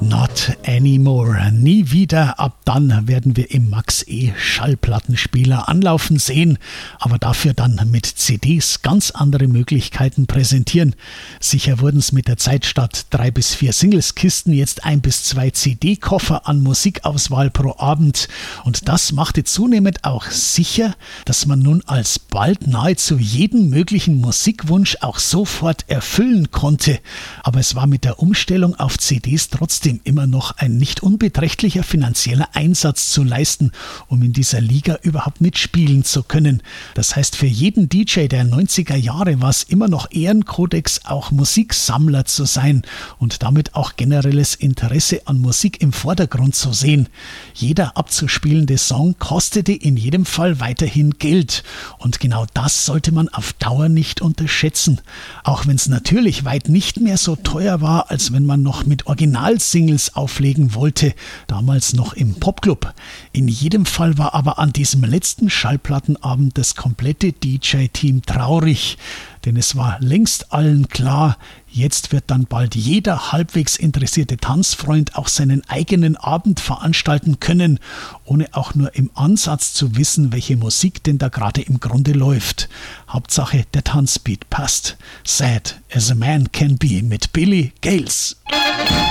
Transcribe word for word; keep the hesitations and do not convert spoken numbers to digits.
Not anymore. Nie wieder. Ab dann werden wir im Max E. Schallplattenspieler anlaufen sehen, aber dafür dann mit C Ds ganz andere Möglichkeiten präsentieren. Sicher wurden es mit der Zeit statt drei bis vier Singles-Kisten jetzt ein bis zwei C D-Koffer an Musikauswahl pro Abend. Und das machte zunehmend auch sicher, dass man nun alsbald nahezu jeden möglichen Musikwunsch auch sofort erfüllen konnte. Aber es war mit der Umstellung auf C Ds trotzdem immer noch ein nicht unbeträchtlicher finanzieller Einsatz zu leisten, um in dieser Liga überhaupt mitspielen zu können. Das heißt, für jeden D J der neunziger Jahre war es immer noch Ehrenkodex, auch Musiksammler zu sein und damit auch generelles Interesse an Musik im Vordergrund zu sehen. Jeder abzuspielende Song kostete in jedem Fall weiterhin Geld und genau das sollte man auf Dauer nicht unterschätzen. Auch wenn es natürlich weit nicht mehr so teuer war, als wenn man noch mit Originalsingles auflegen wollte, damals noch im Popclub. In jedem Fall war aber an diesem letzten Schallplattenabend das komplette D J-Team traurig, denn es war längst allen klar, jetzt wird dann bald jeder halbwegs interessierte Tanzfreund auch seinen eigenen Abend veranstalten können, ohne auch nur im Ansatz zu wissen, welche Musik denn da gerade im Grunde läuft. Hauptsache, der Tanzbeat passt. Sad as a Man Can Be mit Billy Gales.